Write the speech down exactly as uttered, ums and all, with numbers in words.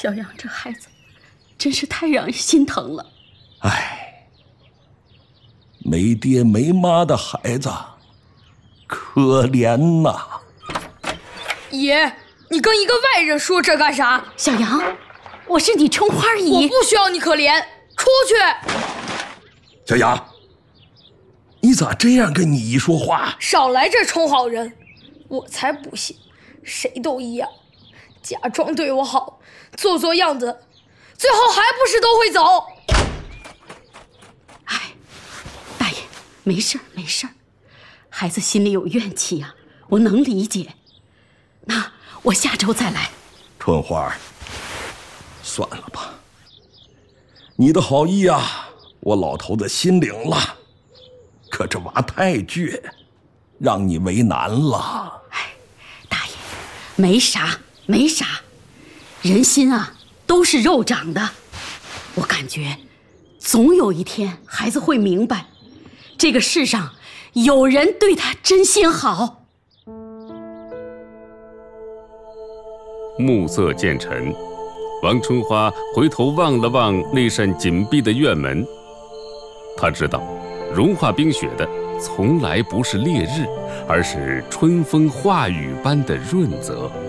小杨这孩子真是太让人心疼了。 哎，没爹没妈的孩子，可怜呐！ 爷，你跟一个外人说这干啥？ 小杨，我是你春花姨， 我不需要你可怜，出去！ 小杨，你咋这样跟你姨说话？ 少来这充好人，我才不信，谁都一样，假装对我好，做做样子，最后还不是都会走？ 哎，大爷，没事儿没事儿，孩子心里有怨气呀、啊，我能理解。那我下周再来。 春花，算了吧，你的好意啊，我老头子心领了，可这娃太倔，让你为难了。 哎，大爷，没啥没啥，人心啊都是肉长的，我感觉总有一天孩子会明白，这个世上有人对他真心好。 暮色渐沉，王春花回头望了望那扇紧闭的院门，她知道融化冰雪的从来不是烈日，而是春风化雨般的润泽。